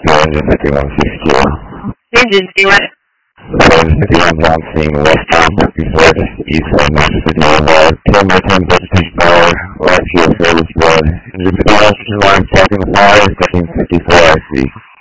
Engine 5162. Engine 51. Engine 51 bouncing westbound, before east on 51 Road, 10 by 10 vegetation power, right fuel service road. Engine 51 line, tracking the fire, setting 54 IC.